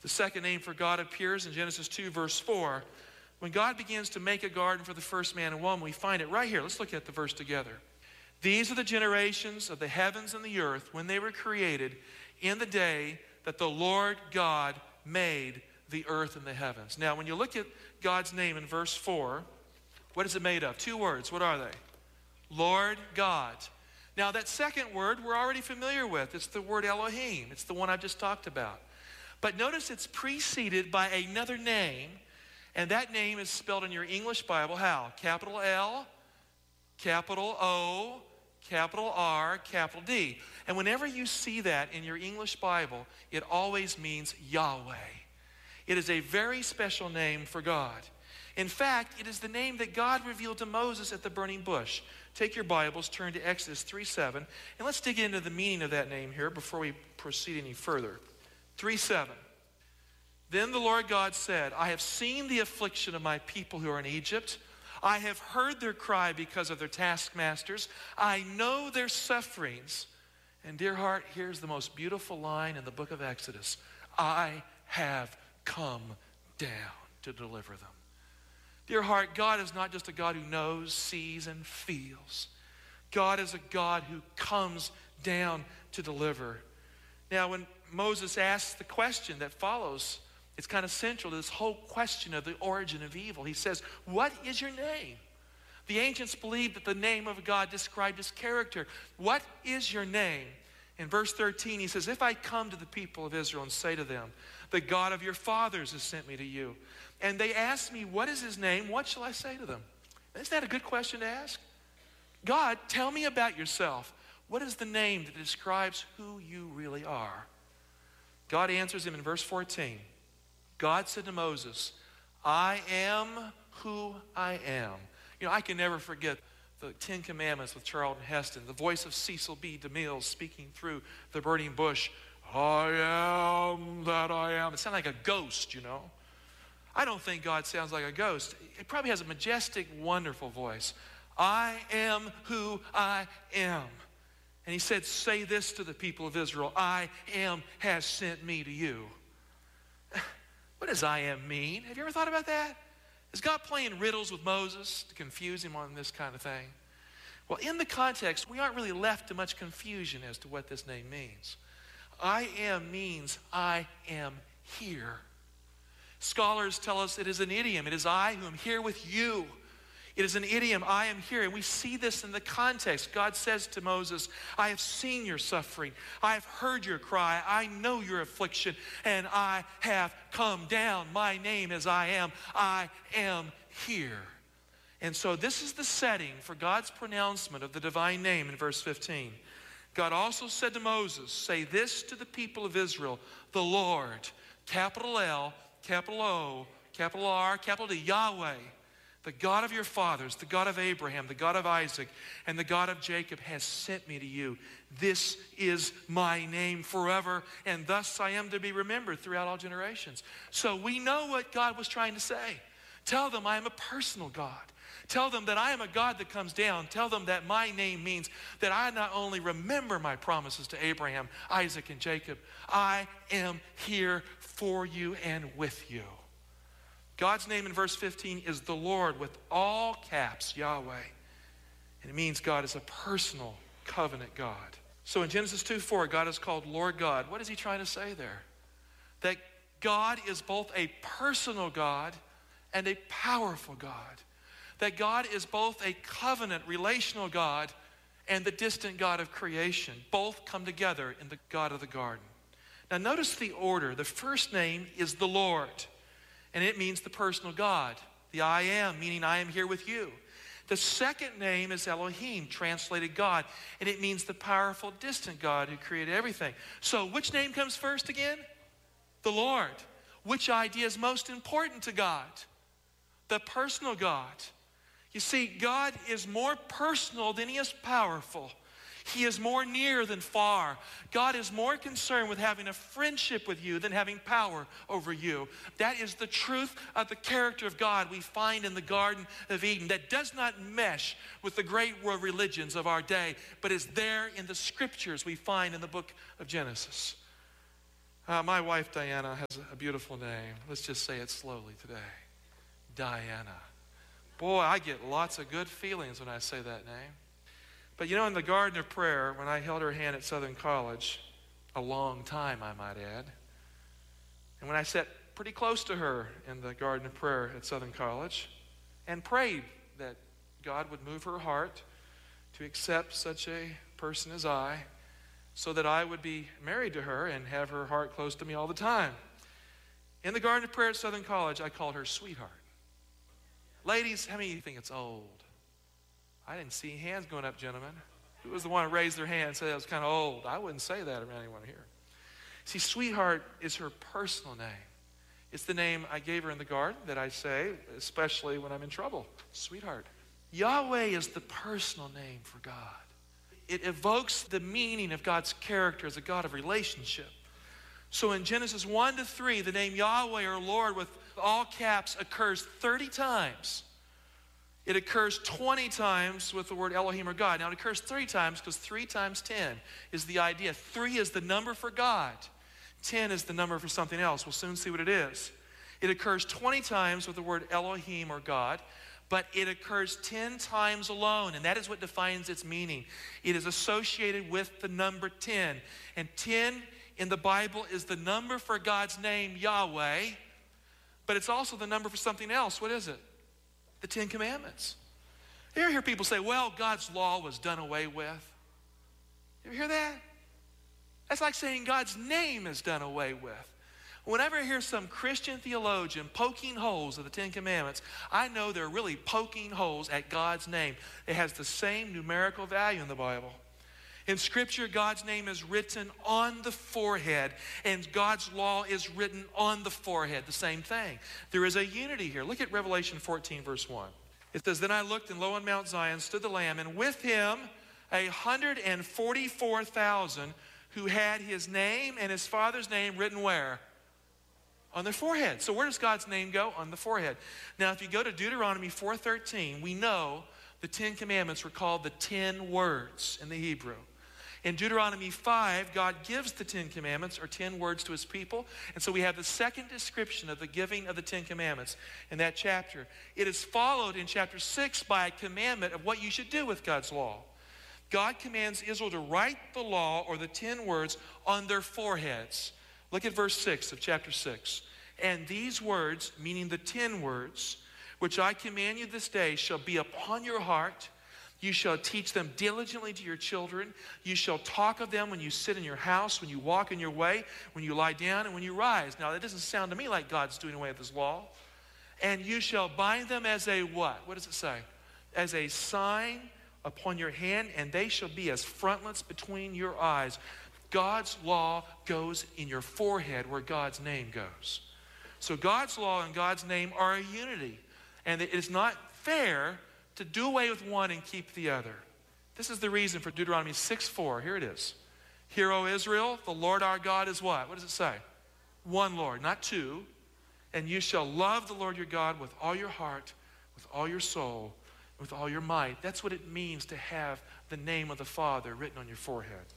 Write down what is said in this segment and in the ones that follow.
The second name for God appears in Genesis 2, verse 4. When God begins to make a garden for the first man and woman, we find it right here. Let's look at the verse together. These are the generations of the heavens and the earth when they were created in the day that the Lord God made the earth and the heavens. Now, when you look at God's name in verse 4, what is it made of? Two words. What are they? Lord God. Now, that second word we're already familiar with. It's the word Elohim. It's the one I've just talked about. But notice it's preceded by another name, and that name is spelled in your English Bible how? Capital L, capital O, capital R, capital D. And whenever you see that in your English Bible, it always means Yahweh. It is a very special name for God. In fact, it is the name that God revealed to Moses at the burning bush. Take your Bibles, turn to Exodus 3:7, and let's dig into the meaning of that name here before we proceed any further. 3:7. Then the Lord God said, I have seen the affliction of my people who are in Egypt. I have heard their cry because of their taskmasters. I know their sufferings. And dear heart, here's the most beautiful line in the book of Exodus. I have come down to deliver them. Dear heart, God is not just a God who knows, sees, and feels. God is a God who comes down to deliver. Now, when Moses asks the question that follows, it's kind of central to this whole question of the origin of evil. He says, what is your name? The ancients believed that the name of God described his character. What is your name? In verse 13, he says, if I come to the people of Israel and say to them, the God of your fathers has sent me to you, and they ask me, what is his name? What shall I say to them? Isn't that a good question to ask? God, tell me about yourself. What is the name that describes who you really are? God answers him in verse 14. God said to Moses, I am who I am. You know, I can never forget the Ten Commandments with Charlton Heston, the voice of Cecil B. DeMille speaking through the burning bush. I am that I am. It sounded like a ghost, you know. I don't think God sounds like a ghost. It probably has a majestic, wonderful voice. I am who I am. And he said, say this to the people of Israel. I am has sent me to you. What does I am mean? Have you ever thought about that? Is God playing riddles with Moses to confuse him on this kind of thing? Well, in the context, we aren't really left to much confusion as to what this name means. I am means I am here. Scholars tell us it is an idiom. It is I who am here with you. It is an idiom, I am here. And we see this in the context. God says to Moses, I have seen your suffering. I have heard your cry. I know your affliction. And I have come down. My name is I am here. And so this is the setting for God's pronouncement of the divine name in verse 15. God also said to Moses, say this to the people of Israel, the Lord, capital L, capital O, capital R, capital D, Yahweh, the God of your fathers, the God of Abraham, the God of Isaac, and the God of Jacob has sent me to you. This is my name forever, and thus I am to be remembered throughout all generations. So we know what God was trying to say. Tell them I am a personal God. Tell them that I am a God that comes down. Tell them that my name means that I not only remember my promises to Abraham, Isaac, and Jacob, I am here for you and with you. God's name in verse 15 is the Lord with all caps, Yahweh. And it means God is a personal covenant God. So in Genesis 2:4, God is called Lord God. What is he trying to say there? That God is both a personal God and a powerful God. That God is both a covenant, relational God and the distant God of creation. Both come together in the God of the garden. Now notice the order. The first name is the Lord. And it means the personal God. The I am, meaning I am here with you. The second name is Elohim, translated God. And it means the powerful, distant God who created everything. So which name comes first again? The Lord. Which idea is most important to God? The personal God. You see, God is more personal than he is powerful. He is more near than far. God is more concerned with having a friendship with you than having power over you. That is the truth of the character of God we find in the Garden of Eden that does not mesh with the great world religions of our day, but is there in the scriptures we find in the book of Genesis. My wife, Diana, has a beautiful name. Let's just say it slowly today. Diana. Boy, I get lots of good feelings when I say that name. But in the garden of prayer, when I held her hand at Southern College, a long time, I might add, and when I sat pretty close to her in the garden of prayer at Southern College and prayed that God would move her heart to accept such a person as I, so that I would be married to her and have her heart close to me all the time. In the garden of prayer at Southern College, I called her sweetheart. Ladies, how many of you think it's old? I didn't see hands going up, gentlemen. Who was the one who raised their hand and said that was kind of old? I wouldn't say that around anyone here. See, sweetheart is her personal name. It's the name I gave her in the garden that I say, especially when I'm in trouble. Sweetheart. Yahweh is the personal name for God. It evokes the meaning of God's character as a God of relationship. So in Genesis 1-3, the name Yahweh or Lord with all caps occurs 30 times. It occurs 20 times with the word Elohim or God. Now it occurs 3 times because 3 times 10 is the idea. 3 is the number for God. 10 is the number for something else. We'll soon see what it is. It occurs 20 times with the word Elohim or God, but it occurs 10 times alone, and that is what defines its meaning. It is associated with the number 10. And 10 in the Bible is the number for God's name, Yahweh, but it's also the number for something else. What is it? The 10 Commandments. You ever hear people say, well, God's law was done away with? You ever hear that? That's like saying God's name is done away with. Whenever I hear some Christian theologian poking holes at the 10 Commandments, I know they're really poking holes at God's name. It has the same numerical value in the Bible. In Scripture, God's name is written on the forehead, and God's law is written on the forehead, the same thing. There is a unity here. Look at Revelation 14, verse 1. It says, then I looked, and lo, on Mount Zion stood the Lamb, and with him 144,000 who had his name and his Father's name written where? On their forehead. So where does God's name go? On the forehead. Now, if you go to Deuteronomy 4:13, we know the 10 Commandments were called the 10 words in the Hebrew. In Deuteronomy 5, God gives the 10 Commandments, or 10 words, to his people. And so we have the second description of the giving of the 10 Commandments in that chapter. It is followed in chapter 6 by a commandment of what you should do with God's law. God commands Israel to write the law, or the 10 words, on their foreheads. Look at verse 6 of chapter 6. And these words, meaning the 10 words, which I command you this day, shall be upon your heart. You shall teach them diligently to your children. You shall talk of them when you sit in your house, when you walk in your way, when you lie down, and when you rise. Now, that doesn't sound to me like God's doing away with his law. And you shall bind them as a what? What does it say? As a sign upon your hand, and they shall be as frontlets between your eyes. God's law goes in your forehead where God's name goes. So God's law and God's name are a unity. And it is not fair to do away with one and keep the other. This is the reason for Deuteronomy 6:4. Here it is. Hear, O Israel, the Lord our God is what? What does it say? One Lord, not two. And you shall love the Lord your God with all your heart, with all your soul, with all your might. That's what it means to have the name of the Father written on your forehead.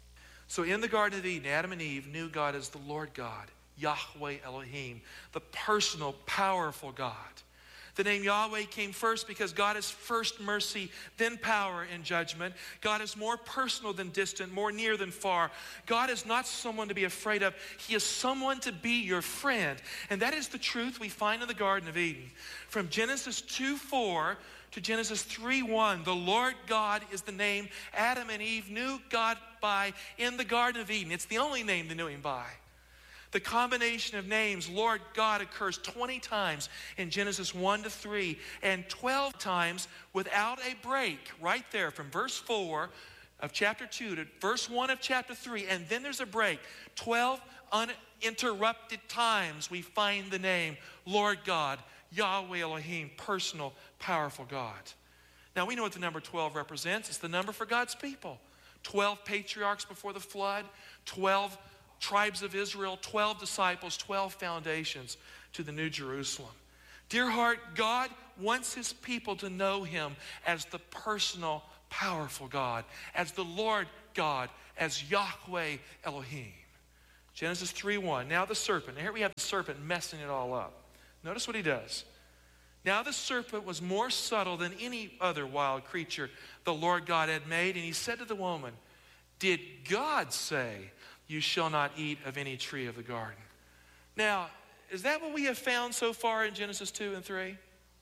So in the Garden of Eden, Adam and Eve knew God as the Lord God, Yahweh Elohim, the personal, powerful God. The name Yahweh came first because God is first mercy, then power and judgment. God is more personal than distant, more near than far. God is not someone to be afraid of. He is someone to be your friend. And that is the truth we find in the Garden of Eden. From Genesis 2:4 to Genesis 3:1, the Lord God is the name Adam and Eve knew God by in the Garden of Eden. It's the only name they knew him by. The combination of names, Lord God, occurs 20 times in Genesis 1-3 and 12 times without a break, right there from verse 4 of chapter 2 to verse 1 of chapter 3, and then there's a break. 12 uninterrupted times we find the name Lord God, Yahweh Elohim, personal, powerful God. Now we know what the number 12 represents. It's the number for God's people. 12 patriarchs before the flood, 12 tribes of Israel, 12 disciples, 12 foundations to the New Jerusalem. Dear heart, God wants his people to know him as the personal, powerful God, as the Lord God, as Yahweh Elohim. Genesis 3:1. Now the serpent. Here we have the serpent messing it all up. Notice what he does. Now the serpent was more subtle than any other wild creature the Lord God had made. And he said to the woman, did God say, you shall not eat of any tree of the garden? Now, is that what we have found so far in Genesis 2 and 3?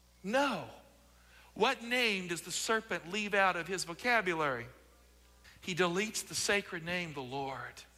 No. What name does the serpent leave out of his vocabulary? He deletes the sacred name, the Lord.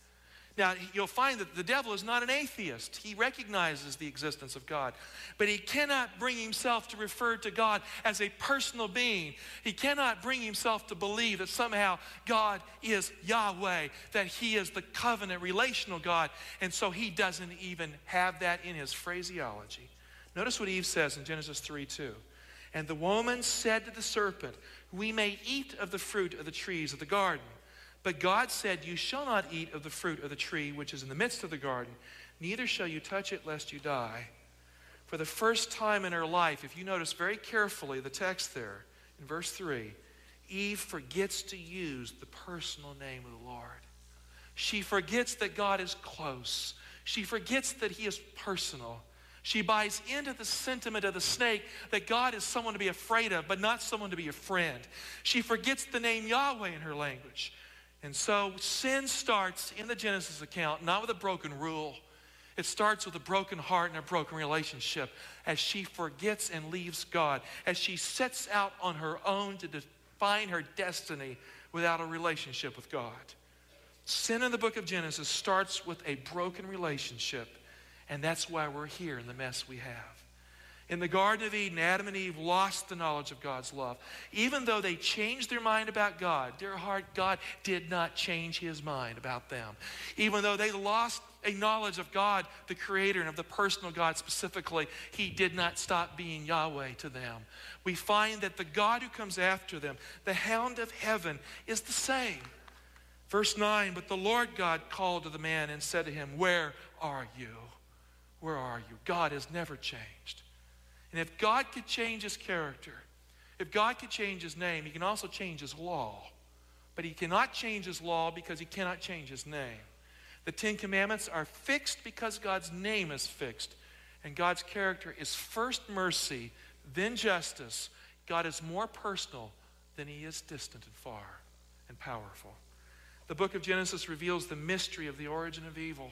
Now, you'll find that the devil is not an atheist. He recognizes the existence of God. But he cannot bring himself to refer to God as a personal being. He cannot bring himself to believe that somehow God is Yahweh, that he is the covenant relational God. And so he doesn't even have that in his phraseology. Notice what Eve says in Genesis 3:2. And the woman said to the serpent, we may eat of the fruit of the trees of the garden. But God said, you shall not eat of the fruit of the tree which is in the midst of the garden, neither shall you touch it lest you die. For the first time in her life, if you notice very carefully the text there, in verse 3, Eve forgets to use the personal name of the Lord. She forgets that God is close. She forgets that he is personal. She buys into the sentiment of the snake that God is someone to be afraid of, but not someone to be a friend. She forgets the name Yahweh in her language. And so sin starts in the Genesis account, not with a broken rule. It starts with a broken heart and a broken relationship as she forgets and leaves God, as she sets out on her own to define her destiny without a relationship with God. Sin in the book of Genesis starts with a broken relationship, and that's why we're here in the mess we have. In the Garden of Eden, Adam and Eve lost the knowledge of God's love. Even though they changed their mind about God, dear heart, God did not change his mind about them. Even though they lost a knowledge of God, the Creator, and of the personal God specifically, he did not stop being Yahweh to them. We find that the God who comes after them, the hound of heaven, is the same. Verse 9, but the Lord God called to the man and said to him, where are you? Where are you? God has never changed. And if God could change his character, if God could change his name, he can also change his law. But he cannot change his law because he cannot change his name. The Ten Commandments are fixed because God's name is fixed. And God's character is first mercy, then justice. God is more personal than he is distant and far and powerful. The book of Genesis reveals the mystery of the origin of evil.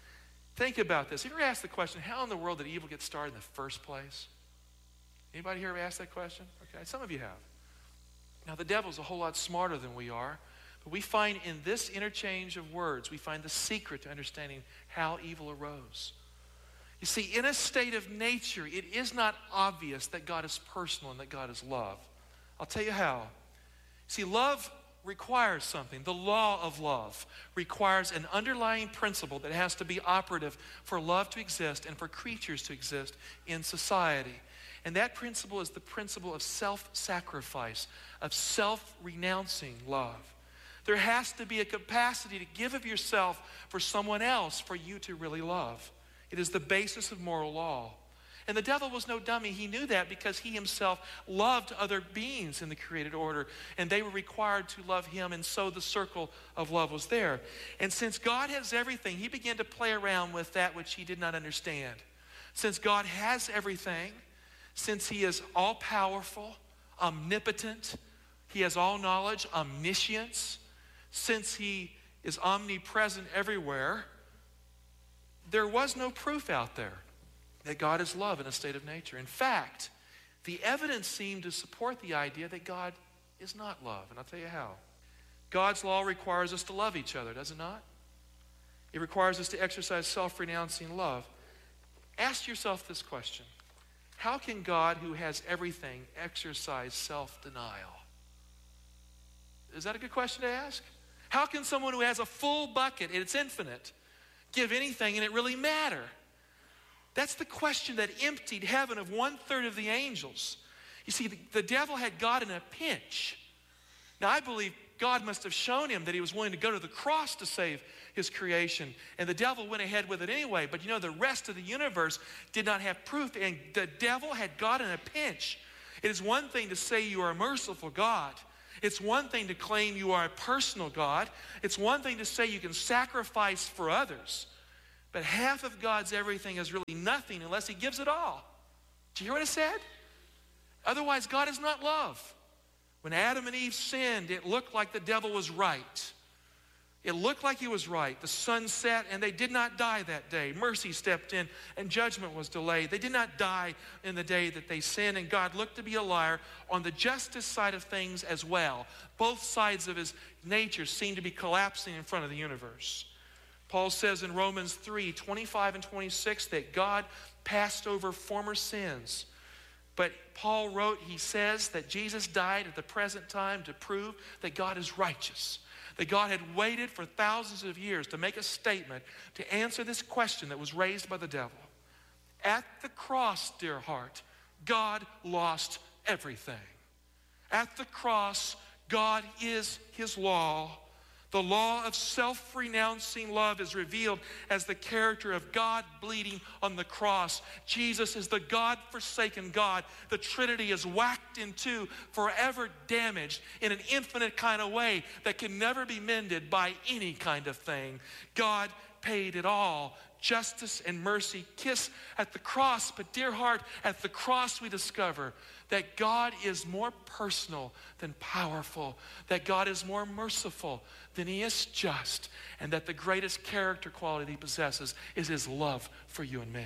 Think about this. Have you ever asked the question, how in the world did evil get started in the first place? Anybody here ever asked that question? Okay, some of you have. Now, the devil's a whole lot smarter than we are, but we find in this interchange of words, we find the secret to understanding how evil arose. You see, in a state of nature, it is not obvious that God is personal and that God is love. I'll tell you how. See, love requires something. The law of love requires an underlying principle that has to be operative for love to exist and for creatures to exist in society. And that principle is the principle of self-sacrifice, of self-renouncing love. There has to be a capacity to give of yourself for someone else for you to really love. It is the basis of moral law. And the devil was no dummy. He knew that because he himself loved other beings in the created order, and they were required to love him, and so the circle of love was there. And since God has everything, he began to play around with that which he did not understand. Since God has everything, since he is all-powerful, omnipotent, he has all knowledge, omniscience, since he is omnipresent everywhere, there was no proof out there that God is love in a state of nature. In fact, the evidence seemed to support the idea that God is not love, and I'll tell you how. God's law requires us to love each other, does it not? It requires us to exercise self-renouncing love. Ask yourself this question. How can God, who has everything, exercise self-denial? Is that a good question to ask? How can someone who has a full bucket and it's infinite give anything and it really matter? That's the question that emptied heaven of 1/3 of the angels. You see, the devil had God in a pinch. Now, I believe God must have shown him that he was willing to go to the cross to save his creation. And the devil went ahead with it anyway. But you know, the rest of the universe did not have proof. And the devil had God in a pinch. It is one thing to say you are a merciful God. It's one thing to claim you are a personal God. It's one thing to say you can sacrifice for others. But half of God's everything is really nothing unless he gives it all. Do you hear what I said? Otherwise, God is not love. When Adam and Eve sinned, it looked like the devil was right. It looked like he was right. The sun set and they did not die that day. Mercy stepped in and judgment was delayed. They did not die in the day that they sinned, and God looked to be a liar on the justice side of things as well. Both sides of his nature seemed to be collapsing in front of the universe. Paul says in Romans 3:25 and 26 that God passed over former sins. But Paul wrote, he says that Jesus died at the present time to prove that God is righteous. That God had waited for thousands of years to make a statement to answer this question that was raised by the devil. At the cross, dear heart, God lost everything. At the cross, God is his law. The law of self-renouncing love is revealed as the character of God bleeding on the cross. Jesus is the God-forsaken God. The Trinity is whacked in two, forever damaged in an infinite kind of way that can never be mended by any kind of thing. God paid it all. Justice and mercy kiss at the cross. But dear heart, at the cross we discover that God is more personal than powerful, that God is more merciful than he is just, and that the greatest character quality he possesses is his love for you and me.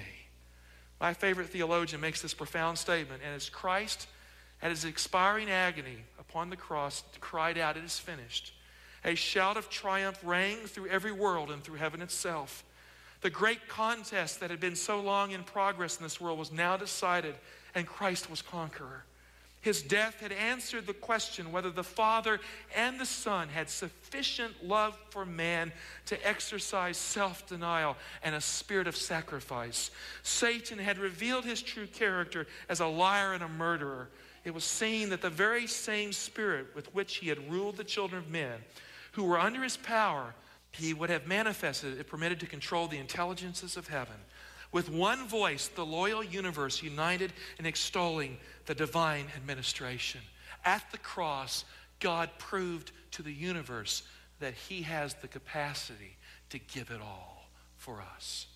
My favorite theologian makes this profound statement, and as Christ, at his expiring agony upon the cross, cried out, "It is finished," a shout of triumph rang through every world and through heaven itself. The great contest that had been so long in progress in this world was now decided, and Christ was conqueror. His death had answered the question whether the Father and the Son had sufficient love for man to exercise self-denial and a spirit of sacrifice. Satan had revealed his true character as a liar and a murderer. It was seen that the very same spirit with which he had ruled the children of men, who were under his power, he would have manifested if permitted to control the intelligences of heaven. With one voice, the loyal universe united in extolling the divine administration. At the cross, God proved to the universe that he has the capacity to give it all for us.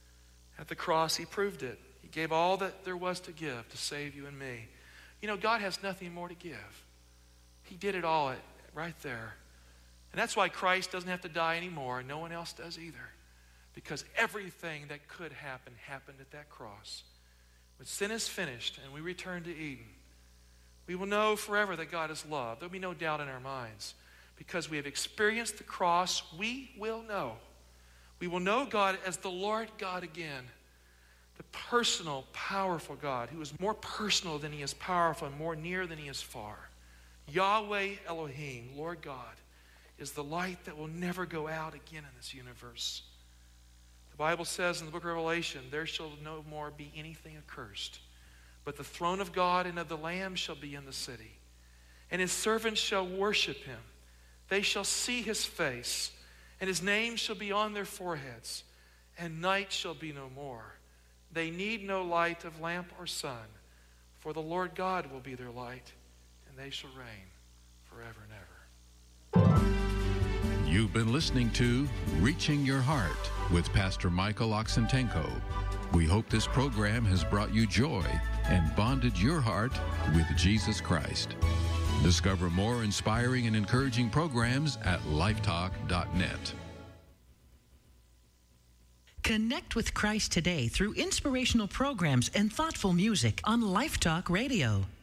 At the cross, he proved it. He gave all that there was to give to save you and me. You know, God has nothing more to give. He did it all right there. And that's why Christ doesn't have to die anymore, and no one else does either. Because everything that could happen happened at that cross. When sin is finished and we return to Eden, we will know forever that God is love. There'll be no doubt in our minds. Because we have experienced the cross, we will know. We will know God as the Lord God again. The personal, powerful God who is more personal than he is powerful and more near than he is far. Yahweh Elohim, Lord God, is the light that will never go out again in this universe. The Bible says in the book of Revelation, there shall no more be anything accursed, but the throne of God and of the Lamb shall be in the city, and his servants shall worship him. They shall see his face, and his name shall be on their foreheads, and night shall be no more. They need no light of lamp or sun, for the Lord God will be their light, and they shall reign forever and ever. You've been listening to Reaching Your Heart with Pastor Michael Oxentenko. We hope this program has brought you joy and bonded your heart with Jesus Christ. Discover more inspiring and encouraging programs at lifetalk.net. Connect with Christ today through inspirational programs and thoughtful music on Life Talk Radio.